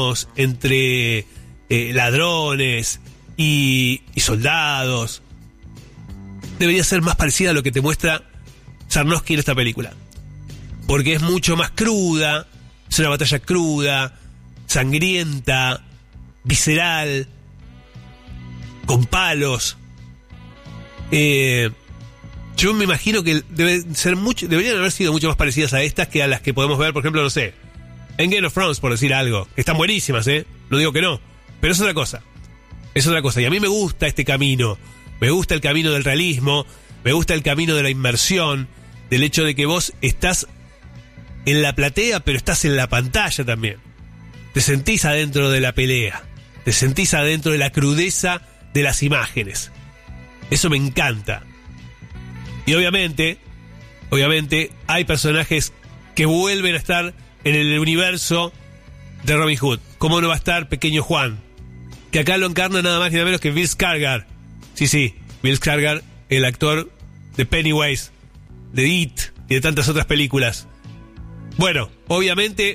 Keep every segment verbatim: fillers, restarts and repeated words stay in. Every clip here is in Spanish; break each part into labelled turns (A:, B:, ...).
A: entre eh, ladrones y, y soldados debería ser más parecida a lo que te muestra Sarnowski en esta película, porque es mucho más cruda, es una batalla cruda, sangrienta, visceral, con palos. eh, yo me imagino que debe ser mucho, deberían haber sido mucho más parecidas a estas que a las que podemos ver, por ejemplo, no sé, en Game of Thrones, por decir algo, que están buenísimas, ¿eh? No digo que no, pero es otra cosa. Es otra cosa. Y a mí me gusta este camino. Me gusta el camino del realismo. Me gusta el camino de la inmersión. Del hecho de que vos estás en la platea, pero estás en la pantalla también. Te sentís adentro de la pelea. Te sentís adentro de la crudeza de las imágenes. Eso me encanta. Y obviamente, obviamente, hay personajes que vuelven a estar en el universo de Robin Hood. ¿Cómo no va a estar Pequeño Juan? Que acá lo encarna nada más ni nada menos que Bill Skarsgård. Sí, sí, Bill Skarsgård, el actor de Pennywise, de It y de tantas otras películas. Bueno, obviamente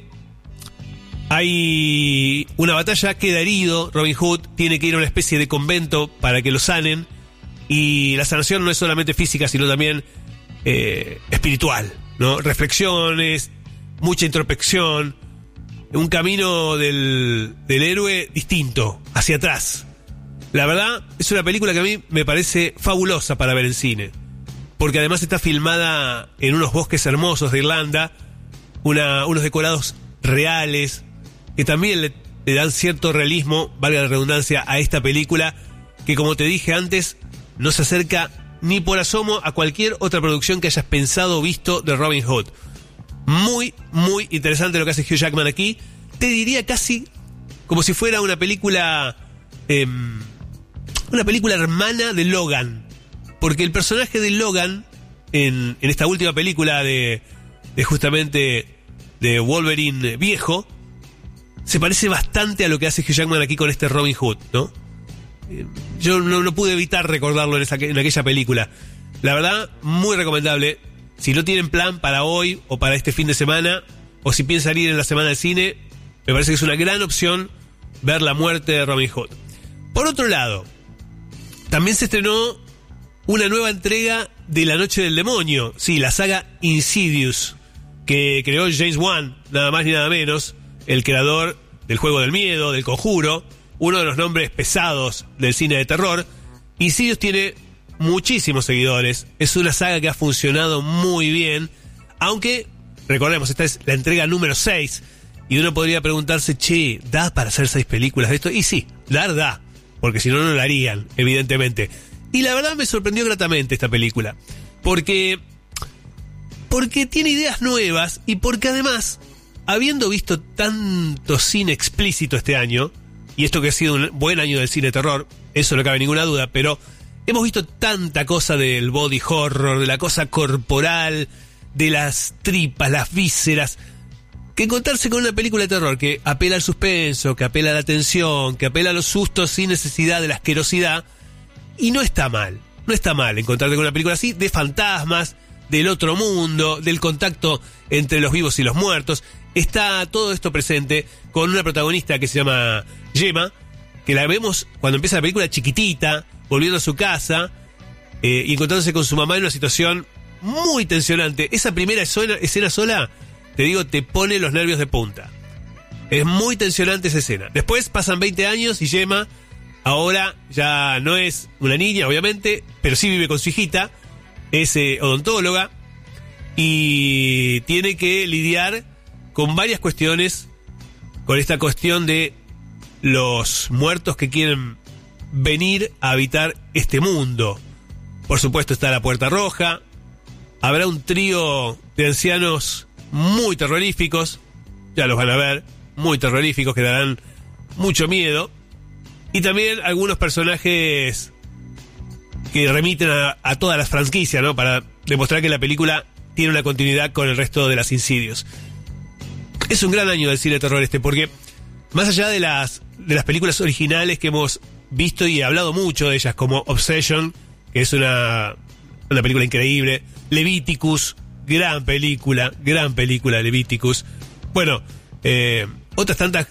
A: hay una batalla, queda herido Robin Hood, tiene que ir a una especie de convento para que lo sanen, y la sanación no es solamente física, sino también eh, espiritual, ¿no? Reflexiones, mucha introspección, un camino del, del héroe distinto, hacia atrás. La verdad, es una película que a mí me parece fabulosa para ver en cine, porque además está filmada en unos bosques hermosos de Irlanda, una, unos decorados reales, que también le, le dan cierto realismo, valga la redundancia, a esta película, que como te dije antes, no se acerca ni por asomo a cualquier otra producción que hayas pensado o visto de Robin Hood. Muy, muy interesante lo que hace Hugh Jackman aquí. Te diría casi como si fuera una película... Eh, una película hermana de Logan. Porque el personaje de Logan, en, en esta última película de, de justamente de Wolverine viejo, se parece bastante a lo que hace Hugh Jackman aquí con este Robin Hood, ¿no? Eh, yo no, no pude evitar recordarlo en, esa, en aquella película. La verdad, muy recomendable. Si no tienen plan para hoy o para este fin de semana, o si piensan ir en la semana de cine, me parece que es una gran opción ver La muerte de Robin Hood. Por otro lado, también se estrenó una nueva entrega de La noche del demonio. Sí, la saga Insidious, que creó James Wan, nada más ni nada menos, el creador del Juego del Miedo, del Conjuro, uno de los nombres pesados del cine de terror. Insidious tiene muchísimos seguidores, es una saga que ha funcionado muy bien, aunque, recordemos, esta es la entrega número seis, y uno podría preguntarse, che, ¿da para hacer seis películas de esto? Y sí, dar da, porque si no, no lo harían, evidentemente. Y la verdad me sorprendió gratamente esta película, porque, porque tiene ideas nuevas, y porque además, habiendo visto tanto cine explícito este año, y esto que ha sido un buen año del cine de terror, eso no cabe ninguna duda, pero hemos visto tanta cosa del body horror, de la cosa corporal, de las tripas, las vísceras, que encontrarse con una película de terror que apela al suspenso, que apela a la tensión, que apela a los sustos sin necesidad de la asquerosidad, y no está mal, no está mal encontrarte con una película así, de fantasmas, del otro mundo, del contacto entre los vivos y los muertos. Está todo esto presente con una protagonista que se llama Gemma, que la vemos cuando empieza la película chiquitita, volviendo a su casa eh, y encontrándose con su mamá en una situación muy tensionante. Esa primera escena, escena sola, te digo, te pone los nervios de punta. Es muy tensionante esa escena. Después pasan veinte años y Gemma ahora ya no es una niña, obviamente, pero sí vive con su hijita, es eh, odontóloga, y tiene que lidiar con varias cuestiones, con esta cuestión de los muertos que quieren venir a habitar este mundo. Por supuesto está la Puerta Roja, habrá un trío de ancianos muy terroríficos, ya los van a ver, muy terroríficos, que darán mucho miedo, y también algunos personajes que remiten a, a todas las franquicias, ¿no? Para demostrar que la película tiene una continuidad con el resto de las Insidious. Es un gran año del cine de terror este, porque más allá de las, de las películas originales que hemos visto y hablado mucho de ellas, como Obsession, que es una, una película increíble, Leviticus, gran película, gran película Leviticus. Bueno, eh, otras tantas